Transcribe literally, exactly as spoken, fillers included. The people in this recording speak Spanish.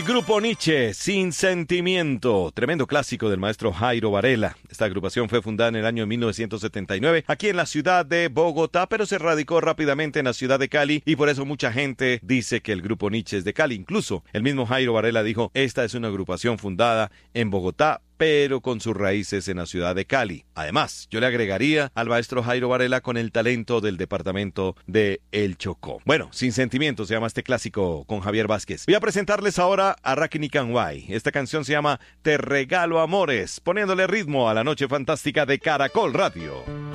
Grupo Nietzsche, Sin Sentimiento, tremendo clásico del maestro Jairo Varela. Esta agrupación fue fundada en el año mil novecientos setenta y nueve aquí en la ciudad de Bogotá, pero se radicó rápidamente en la ciudad de Cali y por eso mucha gente dice que el Grupo Nietzsche es de Cali. Incluso el mismo Jairo Varela dijo, esta es una agrupación fundada en Bogotá, pero con sus raíces en la ciudad de Cali. Además, yo le agregaría al maestro Jairo Varela con el talento del departamento de El Chocó. Bueno, Sin Sentimiento se llama este clásico con Javier Vázquez. Voy a presentarles ahora a Rakim Canguay. Esta canción se llama Te Regalo Amores, poniéndole ritmo a la noche fantástica de Caracol Radio.